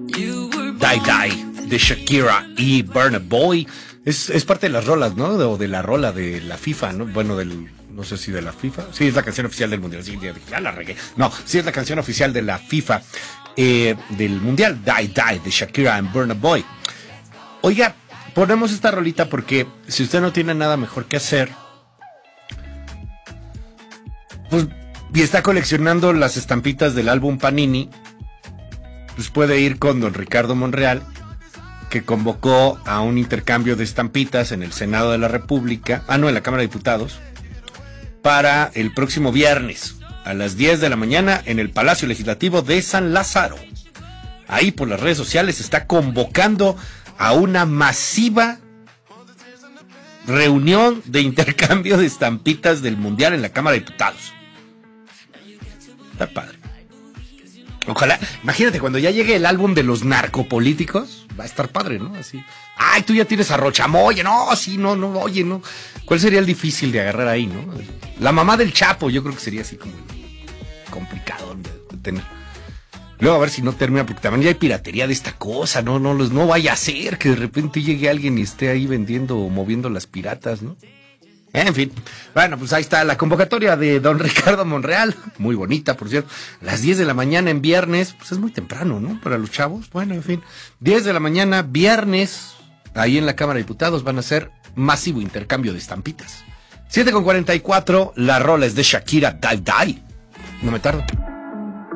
Die Die de Shakira y Burna Boy. Es parte de las rolas, ¿no? O de la rola de la FIFA, ¿no? Bueno, no sé si de la FIFA. Sí, es la canción oficial del Mundial. Sí, ya la regué. No, sí es la canción oficial de la FIFA del Mundial. Die Die de Shakira y Burna Boy. Oiga, ponemos esta rolita porque si usted no tiene nada mejor que hacer, pues, y está coleccionando las estampitas del álbum Panini, pues puede ir con don Ricardo Monreal, que convocó a un intercambio de estampitas en el Senado de la República, en la Cámara de Diputados, para el próximo viernes a las 10 de la mañana en el Palacio Legislativo de San Lázaro. Ahí por las redes sociales está convocando a una masiva reunión de intercambio de estampitas del Mundial en la Cámara de Diputados. Está padre. Ojalá, imagínate cuando ya llegue el álbum de los narcopolíticos, va a estar padre, ¿no? Así. Ay, tú ya tienes a Rochamoya, no, sí, no, oye, no. ¿Cuál sería el difícil de agarrar ahí, no? La mamá del Chapo, yo creo que sería así como complicado de tener. Luego a ver si no termina, porque también ya hay piratería de esta cosa, no vaya a ser que de repente llegue alguien y esté ahí vendiendo o moviendo las piratas, ¿no? En fin, bueno, pues ahí está la convocatoria de don Ricardo Monreal, muy bonita, por cierto, las 10 de la mañana en viernes, pues es muy temprano, ¿no? Para los chavos, bueno, en fin, 10 de la mañana, viernes, ahí en la Cámara de Diputados van a hacer masivo intercambio de estampitas. 7:44, la rola es de Shakira, Die Die, no me tardo.